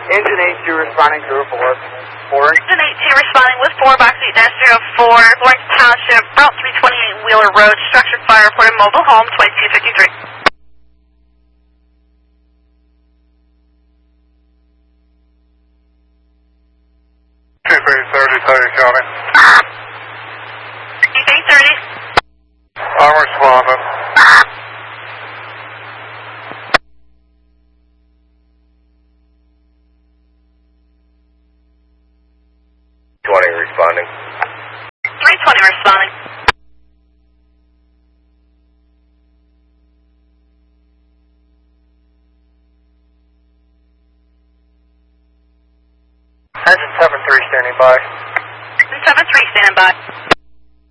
Engine 82 responding to report. 4. Engine 82 responding with 4, box 8-04, Lawrence Township, Route 328 Wheeler Road, structured fire reported mobile home, 2253. County. 2830. I'm responding. Responding. 320 responding. Engine 73 standing by. 73 standing by.